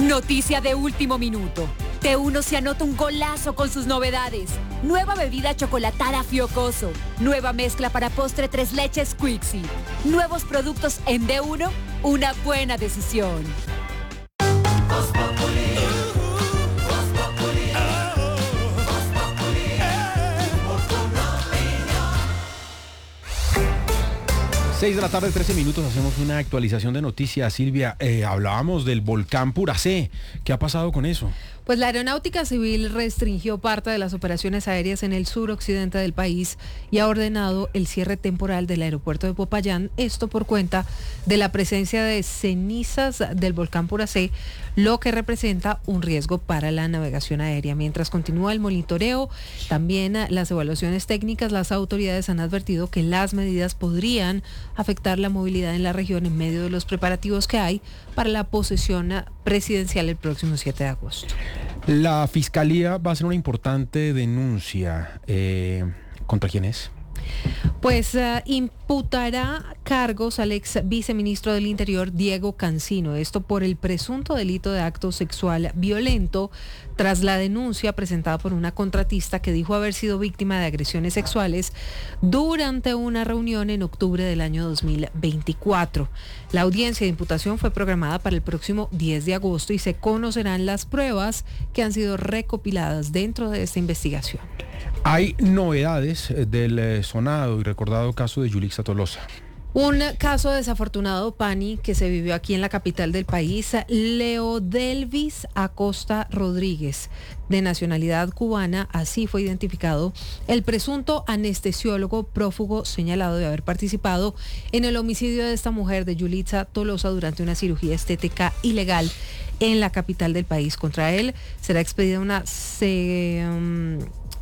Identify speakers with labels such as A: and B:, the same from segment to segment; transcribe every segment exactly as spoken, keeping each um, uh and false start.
A: Noticia de último minuto. T uno se anota un golazo con sus novedades. Nueva bebida chocolatada Fiocoso. Nueva mezcla para postre tres leches Quixi. Nuevos productos en D uno. Una buena decisión.
B: seis de la tarde, trece minutos, hacemos una actualización de noticias. Silvia, eh, hablábamos del volcán Puracé. ¿Qué ha pasado con eso?
C: Pues la Aeronáutica Civil restringió parte de las operaciones aéreas en el suroccidente del país y ha ordenado el cierre temporal del aeropuerto de Popayán, esto por cuenta de la presencia de cenizas del volcán Puracé, lo que representa un riesgo para la navegación aérea. Mientras continúa el monitoreo, también las evaluaciones técnicas, las autoridades han advertido que las medidas podrían afectar la movilidad en la región en medio de los preparativos que hay para la posesión presidencial el próximo siete de agosto.
B: La Fiscalía va a hacer una importante denuncia. Eh, ¿Contra quién es?
C: Pues uh, imputará cargos al ex viceministro del Interior, Diego Cancino, esto por el presunto delito de acto sexual violento, tras la denuncia presentada por una contratista que dijo haber sido víctima de agresiones sexuales durante una reunión en octubre del año dos mil veinticuatro. La audiencia de imputación fue programada para el próximo diez de agosto y se conocerán las pruebas que han sido recopiladas dentro de esta investigación.
B: Hay novedades del sonado y recordado caso de Yulixa Tolosa.
C: Un caso desafortunado, Pani, que se vivió aquí en la capital del país. Leodelvis Acosta Rodríguez, de nacionalidad cubana, así fue identificado el presunto anestesiólogo prófugo señalado de haber participado en el homicidio de esta mujer, de Yulixa Tolosa, durante una cirugía estética ilegal en la capital del país. Contra él será expedida una... Se, um,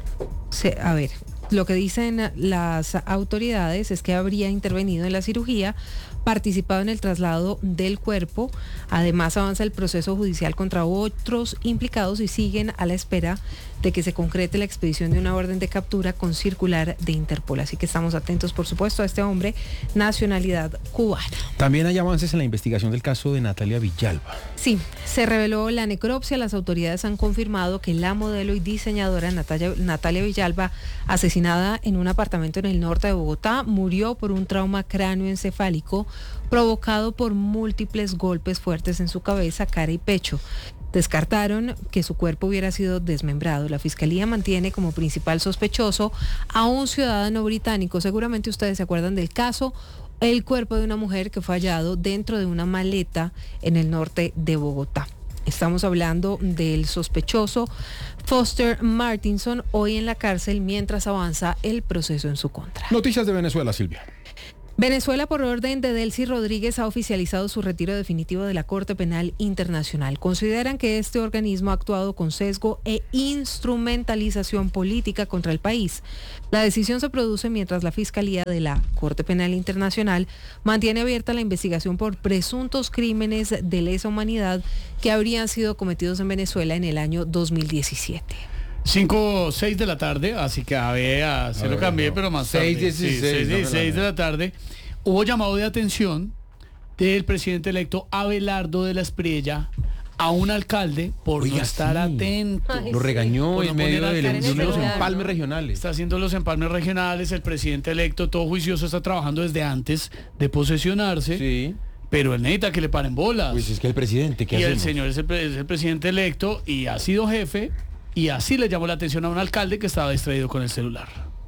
C: se, a ver... Lo que dicen las autoridades es que habría intervenido en la cirugía, participado en el traslado del cuerpo. Además, avanza el proceso judicial contra otros implicados y siguen a la espera de que se concrete la expedición de una orden de captura con circular de Interpol. Así que estamos atentos, por supuesto, a este hombre, nacionalidad cubana.
B: También hay avances en la investigación del caso de Natalia Villalba.
C: Sí, se reveló la necropsia. Las autoridades han confirmado que la modelo y diseñadora Natalia, Natalia Villalba, asesinada en un apartamento en el norte de Bogotá, murió por un trauma cráneoencefálico provocado por múltiples golpes fuertes en su cabeza, cara y pecho. Descartaron que su cuerpo hubiera sido desmembrado. La Fiscalía mantiene como principal sospechoso a un ciudadano británico. Seguramente ustedes se acuerdan del caso, el cuerpo de una mujer que fue hallado dentro de una maleta en el norte de Bogotá. Estamos hablando del sospechoso Foster Martinson, hoy en la cárcel mientras avanza el proceso en su contra.
B: Noticias de Venezuela, Silvia.
C: Venezuela, por orden de Delcy Rodríguez, ha oficializado su retiro definitivo de la Corte Penal Internacional. Consideran que este organismo ha actuado con sesgo e instrumentalización política contra el país. La decisión se produce mientras la Fiscalía de la Corte Penal Internacional mantiene abierta la investigación por presuntos crímenes de lesa humanidad que habrían sido cometidos en Venezuela en el año dos mil diecisiete.
D: cinco o seis de la tarde, así que a ver, se lo cambié, pero más tarde.
B: seis dieciséis
D: de la tarde. Hubo llamado de atención del presidente electo Abelardo de la Espriella a un alcalde por
B: Oiga,
D: no estar
B: sí.
D: atento.
C: Ay,
B: Lo regañó
D: Por
B: en
D: no
B: medio
D: poner
B: de
D: a
B: los
D: estar en el
C: celular,
B: empalmes
C: ¿no?
B: regionales.
D: Está haciendo los empalmes regionales, el presidente electo, todo juicioso, está trabajando desde antes de posesionarse.
B: Sí.
D: Pero él necesita que le paren bolas.
B: Pues es que el presidente, ¿qué
D: y
B: hacemos?
D: el señor es el, pre- es el presidente electo y ha sido jefe, y así le llamó la atención a un alcalde que estaba distraído con el celular.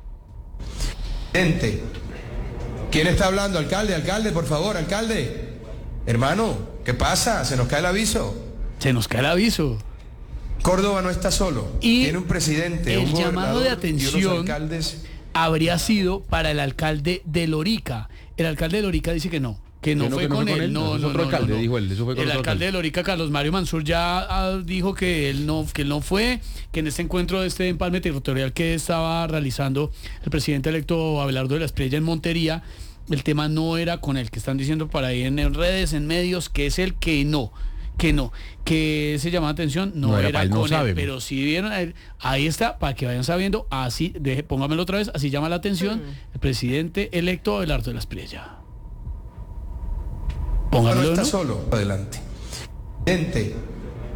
E: Gente, ¿quién está hablando? Alcalde, alcalde, por favor, alcalde. Hermano, ¿qué pasa? Se nos cae el aviso.
D: Se nos cae el aviso.
E: Córdoba no está solo.
D: Y
E: tiene un presidente,
D: el
E: un
D: llamado de
E: gobernador y
D: atención
E: unos alcaldes.
D: habría sido para el alcalde de Lorica. El alcalde de Lorica dice que no. Que no,
B: Que no,
D: fue,
B: que no
D: con
B: fue con
D: él.
B: él.
D: No,
B: No, es
D: no,
B: otro
D: no,
B: alcalde,
D: no, no.
B: dijo él, eso fue con
D: El
B: otro
D: alcalde
B: alcalde.
D: de Lorica, Carlos Mario Mansur, ya ah, dijo que él no, que él no fue, que en este encuentro de este empalme territorial que estaba realizando el presidente electo Abelardo de la Espriella en Montería, el tema no era con él, que están diciendo para ahí en redes, en medios, que es el que no, que no, que se llama atención, no,
B: No era
D: era
B: pa' él, no
D: con él,
B: sabe.
D: pero si vieron, a él, ahí está, para que vayan sabiendo, así, deje, póngamelo otra vez, así llama la atención el presidente electo Abelardo de la Espriella.
E: No
D: Póngamelo,
E: está
D: ¿no?
E: solo. Adelante. Gente,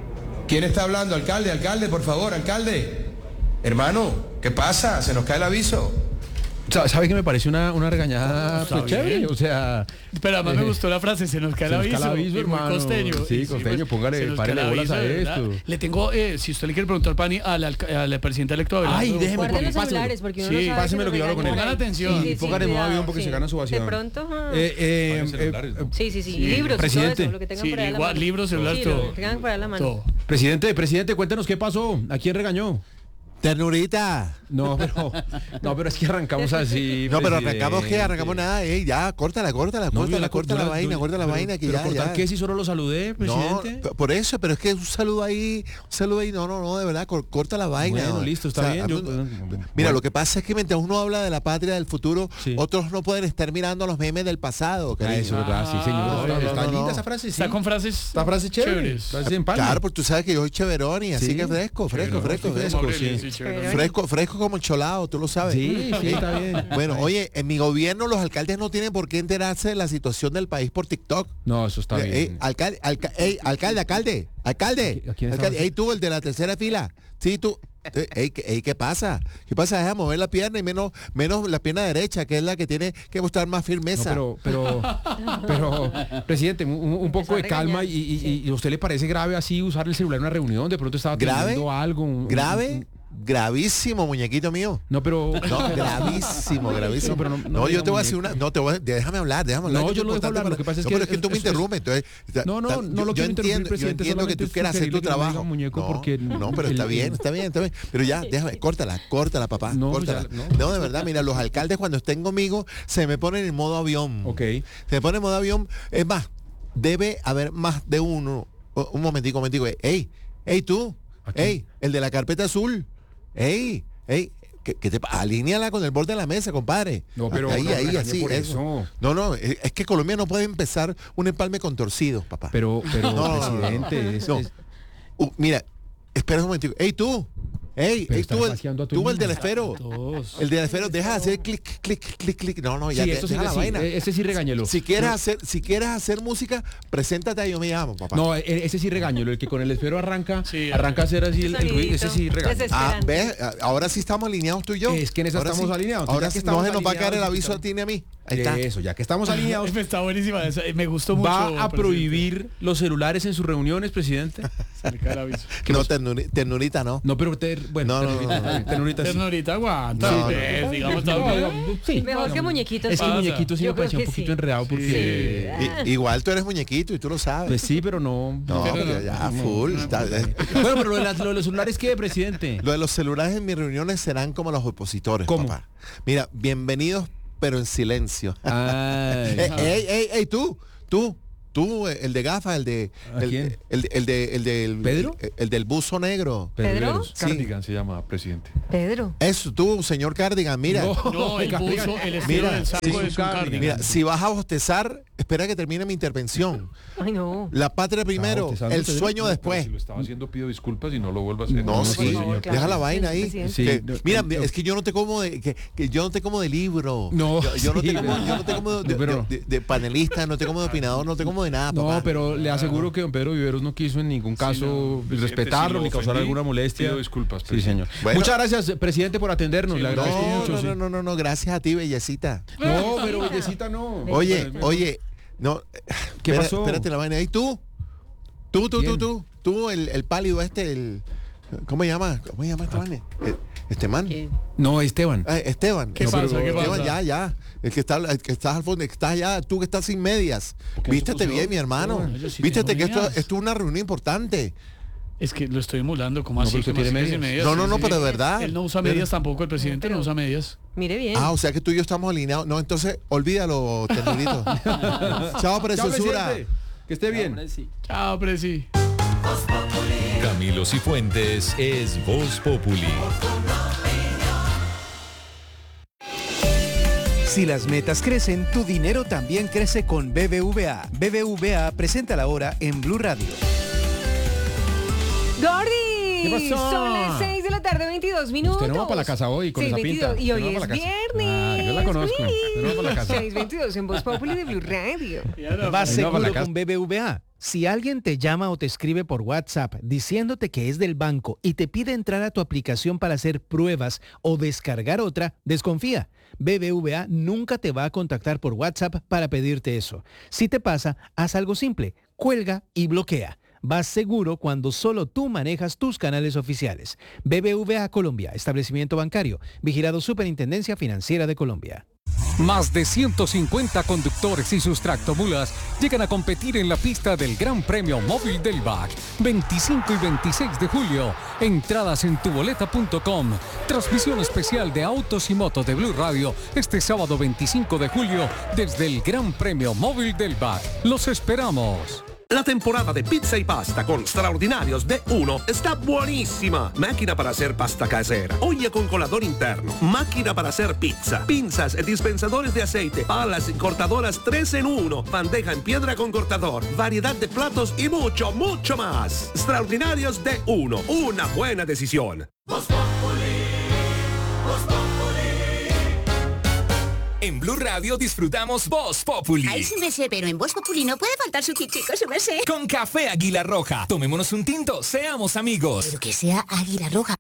E: ¿Quién está hablando? Alcalde, alcalde, por favor, alcalde. Hermano, ¿qué pasa? Se nos cae el aviso.
B: ¿Sabe que me parece una, una regañada
D: Está
B: pues, chévere?
D: bien.
B: O sea...
D: Pero además
B: eh,
D: me gustó la frase, se nos cae el
B: se nos cae
D: aviso.
B: el aviso,
D: y muy
B: hermano.
D: costeño.
B: Sí,
D: Y
B: costeño, póngale,
D: se nos
B: párele
D: cae el
B: bolas a
D: aviso, de verdad.
B: esto.
D: Le tengo, eh, si usted le quiere preguntar, Pani, al, alca- al presidente electo Abelardo.
B: Ay, déjeme,
C: Guarden los
B: pásemelo.
C: celulares porque uno
D: Sí,
C: no sabe
B: pásemelo que yo hablo con él.
D: Pongan atención.
B: Y póngale modo avión porque
C: sí.
B: se gana su ovación.
C: De pronto, ah.
B: Eh, eh,
F: Varios celulares,
B: eh,
F: ¿no?
C: sí, sí, sí,
D: Sí.
C: y libros,
B: Presidente.
C: y todo eso, lo que tengan
D: Sí,
C: por ahí a la
D: igual,
C: mano.
D: libros, celular,
C: Sí,
D: todo.
C: lo que tengan por ahí a la mano.
D: Todo.
B: Presidente, presidente, cuéntanos qué pasó. ¿A quién regañó?
G: Ternurita.
B: No, pero, no, pero es que arrancamos así.
G: No, pero
B: presidente.
G: arrancamos qué, arrancamos nada, ey, ya, córtala, córtala,
B: No,
G: córtala,
B: yo la
G: corta
B: yo
G: la vaina,
B: yo-
G: corta la
B: pero-
G: vaina que
B: pero
G: ya,
B: cortar
G: ya.
B: qué si solo lo saludé,
G: No,
B: presidente.
G: p- por eso, pero es que un saludo ahí, un saludo ahí, no, no, no, de verdad, cor- corta la vaina.
B: Bueno,
G: ¿no?
B: listo, está
G: O sea,
B: bien, yo-
G: a-
B: bueno.
G: Mira, lo que pasa es que mientras uno habla de la patria del futuro,
B: Sí.
G: otros no pueden estar mirando los memes del pasado.
B: Ah,
G: cariño.
B: eso es verdad, sí, señor.
D: Ah,
B: está
G: no, no,
B: está
G: no,
B: linda
G: no.
B: esa frase, sí.
D: Está con frases.
B: Esta frase chévere.
D: Chéveres.
B: Frase en palma.
G: Claro, porque tú sabes que yo soy cheverón y así
B: Sí.
G: que fresco, fresco, fresco,
B: Cheverón,
G: fresco,
B: fresco,
D: Sí,
B: sí.
D: chévere.
G: fresco, fresco como el cholado, tú lo sabes.
B: Sí, sí, está bien.
G: Bueno, oye, en mi gobierno los alcaldes no tienen por qué enterarse de la situación del país por TikTok.
B: No, eso está
G: Ey,
B: bien.
G: alcalde, alca- ey, alcalde, alcalde, alcalde,
B: ¿A quién
G: alcalde,
B: estamos?
G: ey, tú, el de la tercera fila, sí, tú, eh, ey, ¿qué- ey, ¿qué pasa? ¿Qué pasa? Deja mover la pierna y menos, menos la pierna derecha, que es la que tiene que mostrar más
B: No,
G: firmeza.
B: pero, pero, pero, presidente, un, un poco de
C: Empezó a
B: calma
C: regañar,
B: y, y-
C: sí.
B: y- ¿y a usted le parece grave así usar el celular en una reunión? De pronto estaba
G: ¿Grave?
B: teniendo algo. un- un-
G: Grave,
B: un-
G: gravísimo, muñequito mío.
B: no, pero.
G: No, gravísimo, gravísimo.
B: No, pero no-
G: No,
B: no
G: yo
B: diga
G: te voy a decir
B: muñeco.
G: una, no te voy a, déjame hablar, déjame hablar.
B: No,
G: que es
B: yo lo dejo
G: importante
B: hablar, lo
G: para-
B: que pasa es
G: no,
B: que
G: pero es que tú
B: es-
G: me
B: es-
G: interrumpes, entonces,
B: No, no,
G: ta-
B: no
G: yo-
B: lo
G: yo
B: quiero interrumpir,
G: entiendo, yo
B: presidente,
G: entiendo que
B: solamente
G: tú
B: es
G: quieras hacer tu
B: sugerirle que no diga
G: trabajo.
B: muñeco
G: no,
B: porque
G: no, pero
B: el-
G: está
B: el-
G: bien, está bien, está bien. Pero ya, déjame, córtala, córtala, papá,
B: No, pues
G: córtala.
B: ya, no.
G: No, de verdad, mira, los alcaldes cuando estén conmigo se me ponen en modo avión.
B: Ok.
G: Se me ponen en modo avión. Es más, debe haber más de uno. O- Un momentico, un momentico. Ey, ey, tú.
B: ¿A quién?
G: Ey, el de la carpeta azul. Ey, ey. ¿Qué, qué te pa- Alíneala con el borde de la mesa, compadre.
B: No, pero
G: ahí,
B: no
G: ahí,
B: regañe
G: así,
B: por
G: eso.
B: eso.
G: No, no, es, es que Colombia no puede empezar un empalme con torcidos, papá.
B: Pero, pero,
G: No, no, no, no,
B: presidente,
G: no.
B: es-
G: No.
B: es-
G: Uh, mira, espera un momentico. Ey, tú. Ey,
B: Pero
G: ey,
B: estás
G: tú, el,
B: vaciando a todo
G: tú
B: el
G: el del
B: mundo.
G: esfero.
D: Todos.
G: El del esfero, deja de hacer clic, clic, clic, clic. No, no, ya
B: sí,
G: te-
B: eso sí,
G: deja la
B: sí,
G: vaina.
B: eh, ese sí regáñelo.
G: Si quieres
B: No,
G: hacer, si quieres hacer música, preséntate a Yo Me Llamo, papá.
B: No, e- ese sí regáñelo, el que con el esfero arranca,
D: Sí,
B: arranca a hacer así el, el ruido, ese sí regáñelo.
C: Desesperante.
G: Ah, ¿ves? Ah, Ahora sí estamos alineados tú y yo.
B: Es que en esa
G: Ahora
B: estamos
G: sí.
B: alineados.
G: Ahora
B: Ya que
G: sí,
B: estamos
G: no se nos va a caer el
B: alineados,
G: aviso a
B: estamos-
G: ti ni a mí. Ahí está.
B: Eso, ya que estamos alineados,
D: Está buenísima. esa, Me gustó mucho.
B: ¿va a
D: presidente.
B: prohibir los celulares en sus reuniones, presidente?
D: Se me cae el aviso.
G: No, ternuri- ternurita no.
B: No, pero te, bueno,
G: No, no,
B: ternurita,
G: no, no.
B: ternurita sí.
D: Ternurita, aguanta.
G: No, no,
D: pues,
G: no.
D: digamos,
B: No,
D: también.
B: no, sí.
C: Mejor que muñequitos.
B: Es que el
D: pasa?
B: muñequito sí
C: Yo
B: me parecía un
C: creo que
B: poquito
C: sí.
B: enredado porque...
G: I- igual tú eres muñequito y tú lo sabes.
B: Pues sí, pero no...
G: no,
D: pero
G: pero
D: no,
G: ya,
B: no,
G: full.
B: no,
G: está- eh.
B: Bueno, pero lo de, las- lo de los celulares, ¿qué, presidente?
G: Lo de los celulares en mis reuniones serán como los opositores,
B: ¿Cómo?
G: papá. Mira, bienvenidos, pero en silencio.
B: Ay,
G: Ey, ey, ey, ey, tú, tú, tú, eh, el de gafas, el de...
B: ¿A
G: El,
B: quién?
G: el, el de, el del...
B: ¿Pedro?
G: El, el del buzo negro.
C: ¿Pedro?
B: Riveros.
G: Sí.
F: Cardigan se llama, presidente.
C: Pedro.
G: Eso, tú, señor Cardigan, mira.
D: No, el
B: Cardigan.
D: buzo, el estilo
G: Mira,
D: del saco
B: sí,
D: es un
B: Cardigan.
D: cardigan.
G: Mira, si vas a bostezar, espera que termine mi intervención.
C: Ay, no.
G: La patria primero,
B: bostezando,
G: el
B: Pedro.
G: sueño
F: Pero
G: después.
F: si lo estaba haciendo, pido disculpas y no lo vuelvo a hacer.
G: No,
B: No,
G: sí,
B: por favor,
C: claro.
G: deja la vaina ahí.
C: Presidente.
B: Sí,
G: Que-
B: no,
G: mira,
B: no,
G: es que yo no te como de, que, que yo no te como de libro.
B: No,
G: yo, yo no
B: sí,
G: te como,
B: pero-
G: yo no te como de,
B: No, pero-
G: de- de- de panelista, no te como de opinador, no te como de nada,
B: No,
G: papá.
B: pero le aseguro que don Pedro Viveros no quiso en ningún caso
F: no, presidente,
B: respetarlo
F: si lo
B: ni causar
F: ofendí,
B: alguna molestia.
F: pido disculpas,
B: Sí,
F: presidente.
B: señor.
G: Bueno.
B: Muchas gracias, presidente, por atendernos.
F: Sí,
B: le agradezco
G: no,
B: mucho.
G: no,
B: sí.
G: no, no, no, no, gracias a ti, bellecita.
B: No, pero bellecita no.
G: Oye, oye, no.
B: ¿Qué
G: espera-
B: pasó?
G: Espérate la vaina. ¿Y tú? Tú, tú, tú,
B: ¿Quién?
G: tú, tú, el, el pálido este, el. ¿Cómo se llama? ¿Cómo se llama este man? Eh, Este man.
B: No, Esteban.
G: Ah, Esteban.
D: ¿Qué
G: No,
D: pasa?
G: pero
D: ¿Qué
G: Esteban,
D: pasa?
G: ya, ya. El que está, el que estás al fondo, el que estás allá, tú que estás sin medias.
B: qué
G: Vístete
B: se puso?
G: bien, mi hermano.
D: No, yo sí
G: Vístete
D: tengo
G: que esto,
D: medias.
G: esto es una reunión importante.
D: Es que lo estoy emulando, ¿cómo
B: No,
D: así?
B: pero usted
D: ¿Cómo
B: tiene
D: así que sin
B: medias.
G: No, no,
D: Sí,
G: no,
D: sí.
G: pero de verdad.
D: Él no usa
G: Pero-
D: medias tampoco, el presidente no usa medias.
C: Mire bien.
G: Ah, o sea que tú y yo estamos alineados. No, entonces olvídalo, ternurito. Chao,
B: Chao,
G: preciosura.
B: presidente. Que esté bien.
D: Chao, presi.
H: Camilo Cifuentes es Voz Populi.
I: Si las metas crecen, tu dinero también crece con B B V A. B B V A presenta la hora en Blue Radio.
C: ¡Gordy!
B: ¿Qué pasó?
C: Son las seis de la tarde, veintidós minutos.
B: Usted no va para la casa hoy con
C: Sí,
B: esa pinta.
C: veintidós, y
B: Usted no
C: hoy
B: va
C: es
B: para la casa.
C: viernes.
B: Ah, yo la conozco. Pero no por la casa.
J: seis veintidós en Voz Populi de Blue Radio.
I: Vas
B: No, por la
I: seguro
B: casa.
I: con B B V A. Si alguien te llama o te escribe por WhatsApp diciéndote que es del banco y te pide entrar a tu aplicación para hacer pruebas o descargar otra, desconfía. B B V A nunca te va a contactar por WhatsApp para pedirte eso. Si te pasa, haz algo simple. Cuelga y bloquea. Vas seguro cuando solo tú manejas tus canales oficiales. B B V A Colombia, establecimiento bancario, vigilado Superintendencia Financiera de Colombia.
K: Más de ciento cincuenta conductores y sus tractomulas llegan a competir en la pista del Gran Premio Móvil del B A C, veinticinco y veintiséis de julio. Entradas en tuboleta punto com. Transmisión especial de Autos y Motos de Blue Radio este sábado veinticinco de julio desde el Gran Premio Móvil del B A C. Los esperamos.
L: La temporada de pizza y pasta con Extraordinarios D uno está buenísima. Máquina para hacer pasta casera, olla con colador interno, máquina para hacer pizza, pinzas, dispensadores de aceite, palas y cortadoras tres en uno, bandeja en piedra con cortador, variedad de platos y mucho, mucho más. Extraordinarios D uno, una buena decisión.
M: En Blue Radio disfrutamos Voz Populi.
N: Ay, su merced, pero en Voz Populi no puede faltar su tintico, su merced.
M: Con café Águila Roja. Tomémonos un tinto, seamos amigos.
N: Pero que sea Águila Roja.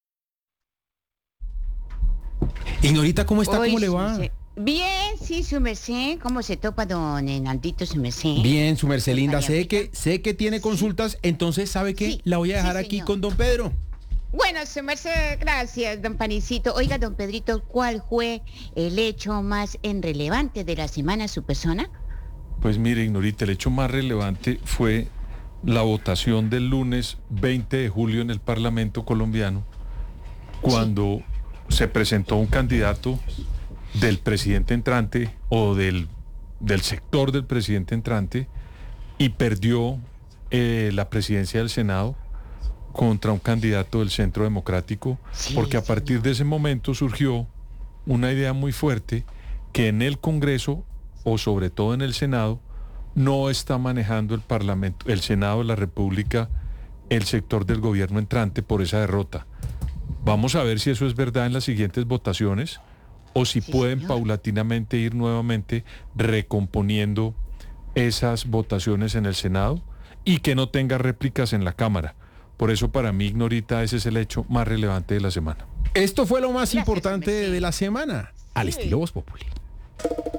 B: Ignorita, ¿cómo está?
N: Oy,
B: ¿Cómo le
N: su
B: va?
N: merced. Bien, sí, su merced. ¿Cómo se topa don Enaldito, su merced?
B: Bien, su merced linda.
N: María
B: Sé
N: Rita.
B: que, sé que tiene consultas, entonces, ¿sabe qué?
N: Sí,
B: La voy a dejar
N: sí,
B: aquí
N: señor.
B: con don Pedro.
N: Bueno, su merced, gracias, don Panicito. Oiga, don Pedrito, ¿cuál fue el hecho más relevante de la semana, su persona?
F: Pues mire, Ignorita, el hecho más relevante fue la votación del lunes veinte de julio en el Parlamento colombiano, cuando se presentó un candidato del presidente entrante o del, del sector del presidente entrante y perdió eh, la presidencia del Senado contra un candidato del Centro Democrático,
N: Sí,
F: porque a partir de ese momento surgió una idea muy fuerte que en el Congreso, o sobre todo en el Senado, no está manejando el Parlamento, el Senado de la República, el sector del gobierno entrante por esa derrota. Vamos a ver si eso es verdad en las siguientes votaciones, o si
N: Sí,
F: pueden
N: señor.
F: paulatinamente ir nuevamente recomponiendo esas votaciones en el Senado y que no tenga réplicas en la Cámara. Por eso para mí, Ignorita, ese es el hecho más relevante de la semana.
B: Esto fue lo más
N: Gracias,
B: importante
N: su merced.
B: de la semana, al estilo Voz Populi.